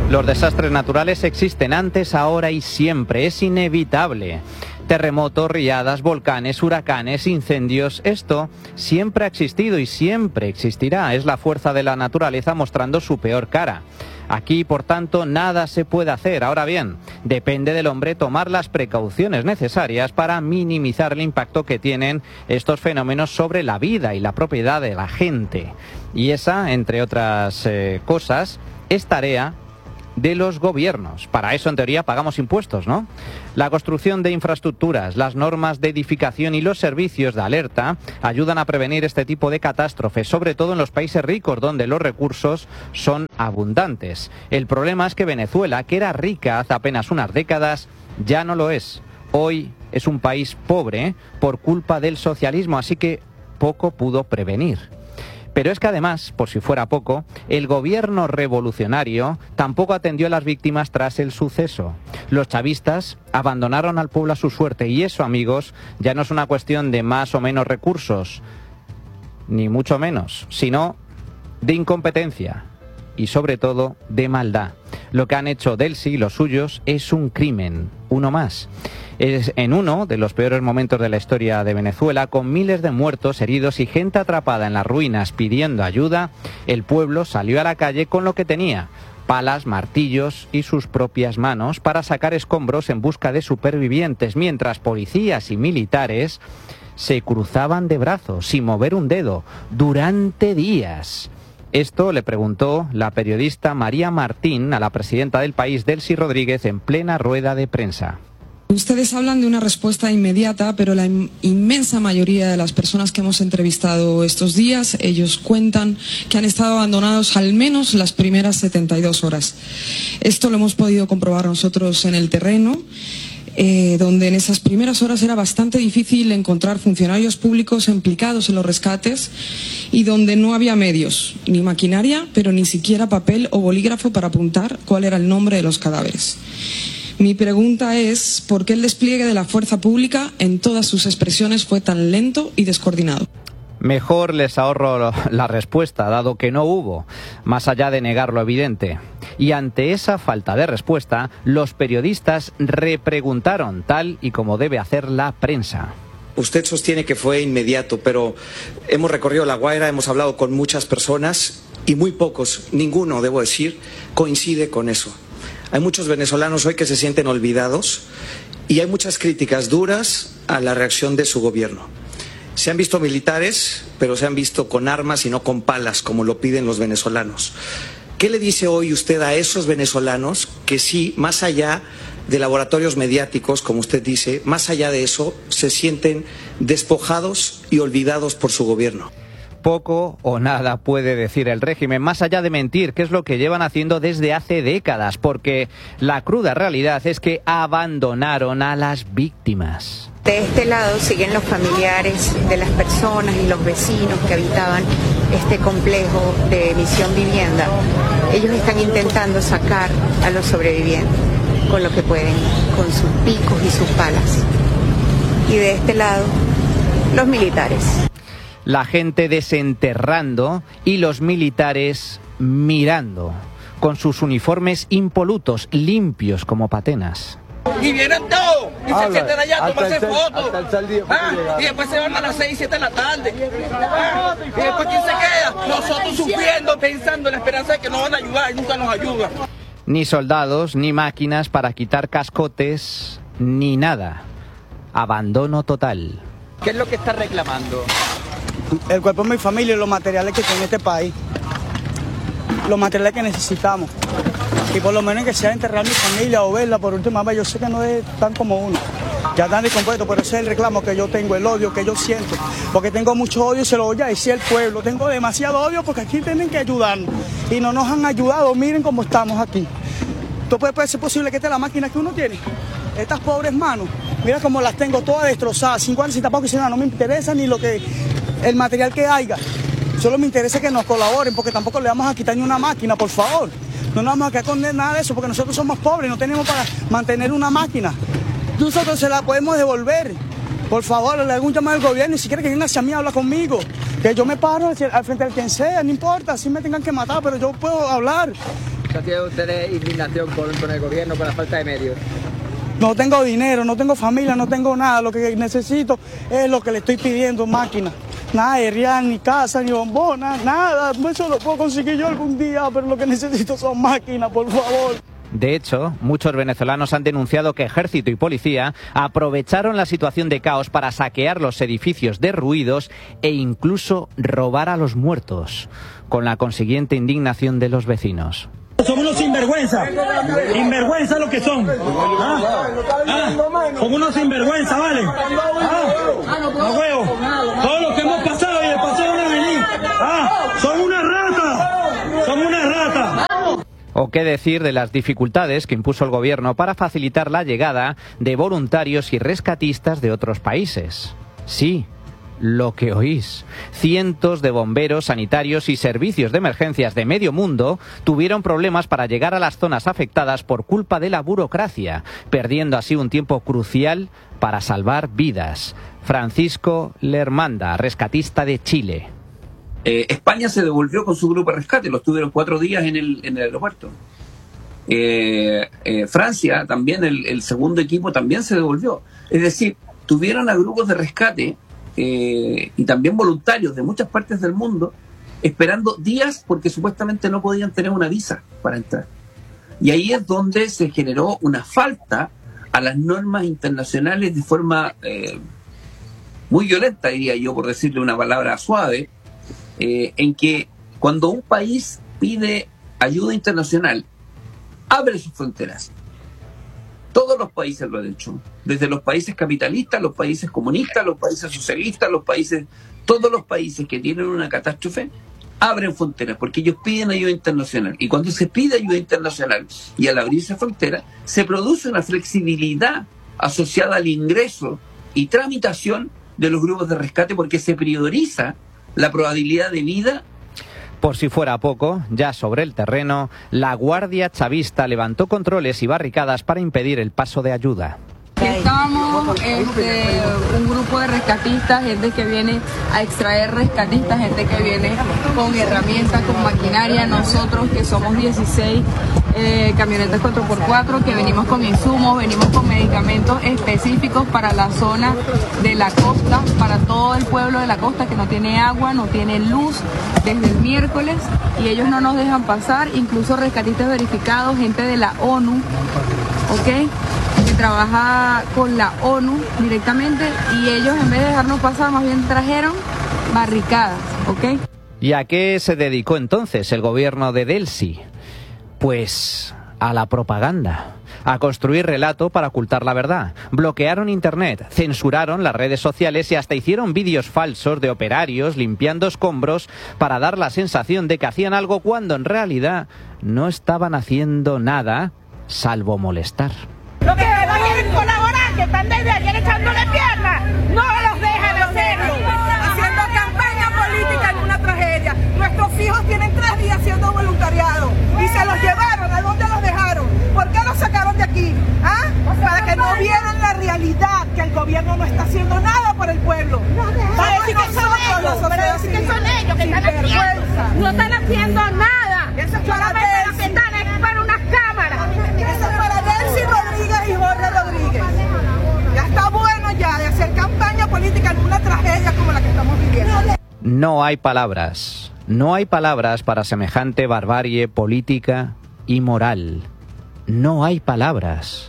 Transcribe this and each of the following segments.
Los desastres naturales existen antes, ahora y siempre. Es inevitable. Terremotos, riadas, volcanes, huracanes, incendios. Esto siempre ha existido y siempre existirá. Es la fuerza de la naturaleza mostrando su peor cara. Aquí, por tanto, nada se puede hacer. Ahora bien, depende del hombre tomar las precauciones necesarias para minimizar el impacto que tienen estos fenómenos sobre la vida y la propiedad de la gente. Y esa, entre otras cosas, es tarea de los gobiernos. Para eso, en teoría, pagamos impuestos, ¿no? La construcción de infraestructuras, las normas de edificación y los servicios de alerta ayudan a prevenir este tipo de catástrofes, sobre todo en los países ricos, donde los recursos son abundantes. El problema es que Venezuela, que era rica hace apenas unas décadas, ya no lo es. Hoy es un país pobre por culpa del socialismo, así que poco pudo prevenir. Pero es que además, por si fuera poco, el gobierno revolucionario tampoco atendió a las víctimas tras el suceso. Los chavistas abandonaron al pueblo a su suerte y eso, amigos, ya no es una cuestión de más o menos recursos, ni mucho menos, sino de incompetencia y sobre todo de maldad. Lo que han hecho Delcy y los suyos es un crimen, uno más. Es en uno de los peores momentos de la historia de Venezuela, con miles de muertos, heridos y gente atrapada en las ruinas pidiendo ayuda, el pueblo salió a la calle con lo que tenía: palas, martillos y sus propias manos para sacar escombros en busca de supervivientes, mientras policías y militares se cruzaban de brazos sin mover un dedo durante días. Esto le preguntó la periodista María Martín a la presidenta del país, Delcy Rodríguez, en plena rueda de prensa. Ustedes hablan de una respuesta inmediata, pero la inmensa mayoría de las personas que hemos entrevistado estos días, ellos cuentan que han estado abandonados al menos las primeras 72 horas. Esto lo hemos podido comprobar nosotros en el terreno, donde en esas primeras horas era bastante difícil encontrar funcionarios públicos implicados en los rescates y donde no había medios, ni maquinaria, pero ni siquiera papel o bolígrafo para apuntar cuál era el nombre de los cadáveres. Mi pregunta es, ¿por qué el despliegue de la fuerza pública en todas sus expresiones fue tan lento y descoordinado? Mejor les ahorro la respuesta, dado que no hubo, más allá de negar lo evidente. Y ante esa falta de respuesta, los periodistas repreguntaron, tal y como debe hacer la prensa. Usted sostiene que fue inmediato, pero hemos recorrido La Guaira, hemos hablado con muchas personas y muy pocos, ninguno, debo decir, coincide con eso. Hay muchos venezolanos hoy que se sienten olvidados y hay muchas críticas duras a la reacción de su gobierno. Se han visto militares, pero se han visto con armas y no con palas, como lo piden los venezolanos. ¿Qué le dice hoy usted a esos venezolanos que sí, más allá de laboratorios mediáticos, como usted dice, más allá de eso, se sienten despojados y olvidados por su gobierno? Poco o nada puede decir el régimen, más allá de mentir, que es lo que llevan haciendo desde hace décadas, porque la cruda realidad es que abandonaron a las víctimas. De este lado siguen los familiares de las personas y los vecinos que habitaban este complejo de Misión Vivienda. Ellos están intentando sacar a los sobrevivientes con lo que pueden, con sus picos y sus palas. Y de este lado, los militares. La gente desenterrando y los militares mirando, con sus uniformes impolutos, limpios como patenas. Y vienen todos, y se sienten allá a tomarse fotos. Y después se van a las 6, 7 de la tarde. Y después ¿quién se queda? Nosotros sufriendo, pensando en la esperanza de que nos van a ayudar y nunca nos ayudan. Ni soldados, ni máquinas para quitar cascotes, ni nada. Abandono total. ¿Qué es lo que está reclamando? El cuerpo de mi familia y los materiales que tiene este país. Los materiales que necesitamos. Y por lo menos que sea enterrar a mi familia o verla por última vez. Yo sé que no es tan como uno. Ya están descompuestos, pero ese es el reclamo que yo tengo, el odio que yo siento. Porque tengo mucho odio y se lo voy a decir al pueblo. Tengo demasiado odio porque aquí tienen que ayudarnos. Y no nos han ayudado. Miren cómo estamos aquí. ¿Esto puede ser posible que esta es la máquina que uno tiene? Estas pobres manos. Mira cómo las tengo todas destrozadas. 5 años sin tampoco si nada. No me interesa ni lo que... el material que haya. Solo me interesa que nos colaboren porque tampoco le vamos a quitar ni una máquina, por favor. No nos vamos a quedar con nada de eso porque nosotros somos pobres, no tenemos para mantener una máquina. Nosotros se la podemos devolver. Por favor, le hago un llamado al gobierno y si quiere que venga hacia mí, habla conmigo. Que yo me paro al frente del quien sea, no importa, si me tengan que matar, pero yo puedo hablar. ¿No tienen ustedes indignación con el gobierno por la falta de medios? No tengo dinero, no tengo familia, no tengo nada. Lo que necesito es lo que le estoy pidiendo, máquina. Nada de real, ni casa, ni bombona, nada. Eso lo puedo conseguir yo algún día, pero lo que necesito son máquinas, por favor. De hecho, muchos venezolanos han denunciado que ejército y policía aprovecharon la situación de caos para saquear los edificios derruidos e incluso robar a los muertos, con la consiguiente indignación de los vecinos. Son unos sinvergüenza, sinvergüenza lo que son. Son unos sinvergüenza, ¿vale? No huevo. Todo lo que hemos pasado y el pasado van a venir. Son una rata, son una rata. O qué decir de las dificultades que impuso el gobierno para facilitar la llegada de voluntarios y rescatistas de otros países. Sí, lo que oís. Cientos de bomberos, sanitarios y servicios de emergencias de medio mundo tuvieron problemas para llegar a las zonas afectadas por culpa de la burocracia, perdiendo así un tiempo crucial para salvar vidas. Francisco Lermanda, rescatista de Chile. España se devolvió con su grupo de rescate, los tuvieron 4 días en el aeropuerto. Francia, también el segundo equipo también se devolvió. Es decir, tuvieron a grupos de rescate y también voluntarios de muchas partes del mundo esperando días porque supuestamente no podían tener una visa para entrar. Y ahí es donde se generó una falta a las normas internacionales de forma muy violenta, diría yo, por decirle una palabra suave, en que cuando un país pide ayuda internacional, abre sus fronteras. Todos los países lo han hecho, desde los países capitalistas, los países comunistas, los países socialistas, todos los países que tienen una catástrofe, abren fronteras porque ellos piden ayuda internacional. Y cuando se pide ayuda internacional y al abrirse fronteras, se produce una flexibilidad asociada al ingreso y tramitación de los grupos de rescate porque se prioriza la probabilidad de vida. Por si fuera poco, ya sobre el terreno, la Guardia Chavista levantó controles y barricadas para impedir el paso de ayuda. Estamos un grupo de rescatistas, gente que viene a extraer rescatistas, gente que viene con herramientas, con maquinaria. Nosotros que somos 16 camionetas 4x4 que venimos con insumos, venimos con medicamentos específicos para la zona de la costa, para todo el pueblo de la costa que no tiene agua, no tiene luz desde el miércoles y ellos no nos dejan pasar, incluso rescatistas verificados, gente de la ONU, ¿ok? Que trabaja con la ONU directamente y ellos en vez de dejarnos pasar más bien trajeron barricadas, ¿ok? ¿Y a qué se dedicó entonces el gobierno de Delcy? Pues a la propaganda, a construir relato para ocultar la verdad. Bloquearon internet, censuraron las redes sociales y hasta hicieron vídeos falsos de operarios limpiando escombros para dar la sensación de que hacían algo cuando en realidad no estaban haciendo nada salvo molestar. Los que no quieren colaborar, que están desde ayer echándole piernas, no los dejan hacerlo. Haciendo campaña política en una tragedia. Nuestros hijos tienen 3 días haciendo voluntariado y se los llevaron. ¿A dónde los dejaron? ¿Por qué los sacaron de aquí? ¿Ah? Para que no vieran la realidad, que el gobierno no está haciendo nada por el pueblo. Para decir que son ellos que están haciendo. No están haciendo nada. Eso es solamente lo que están es para unas cámaras. Eso es para Delcy Rodríguez y Jorge Rodríguez. Ya está bueno ya de hacer campaña política en una tragedia como la que estamos viviendo. No hay palabras para semejante barbarie política y moral. No hay palabras.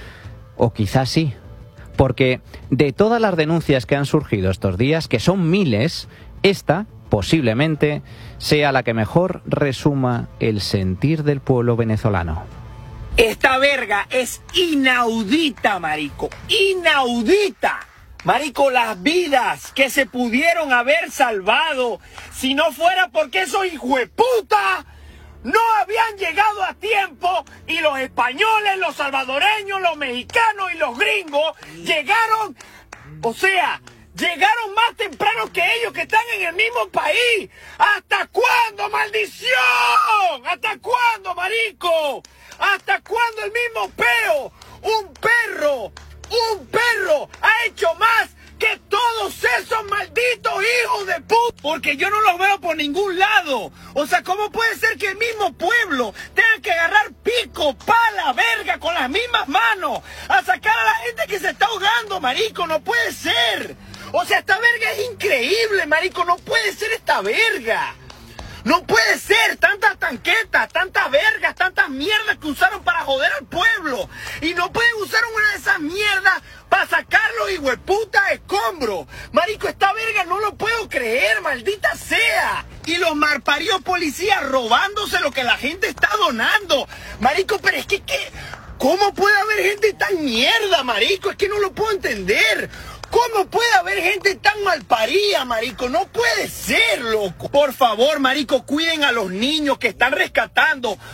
O quizás sí, porque de todas las denuncias que han surgido estos días, que son miles, esta posiblemente sea la que mejor resuma el sentir del pueblo venezolano. Esta verga es inaudita, marico. Inaudita. Marico, las vidas que se pudieron haber salvado si no fuera porque esos hijueputas no habían llegado a tiempo y los españoles, los salvadoreños, los mexicanos y los gringos llegaron, llegaron más temprano que ellos que están en el mismo país. ¿Hasta cuándo, maldición? ¿Hasta cuándo, marico? ¿Hasta cuándo el mismo peo? Un perro ha hecho más que todos esos malditos hijos de puta. Porque yo no los veo por ningún lado. O sea, ¿cómo puede ser que el mismo pueblo tenga que marico, no puede ser. O sea, esta verga es increíble, marico, no puede ser esta verga. No puede ser, tantas tanquetas, tantas vergas, tantas mierdas que usaron para joder al pueblo. Y no pueden usar una de esas mierdas para sacarlo, hijueputa, escombro. Marico, esta verga no lo puedo creer, maldita sea. Y los malparidos policías robándose lo que la gente está donando. Marico, pero es que, ¿cómo puede haber gente tan mierda, marico? Es que no lo puedo entender. ¿Cómo puede haber gente tan malparida, marico? No puede ser, loco. Por favor, marico, cuiden a los niños que están rescatando.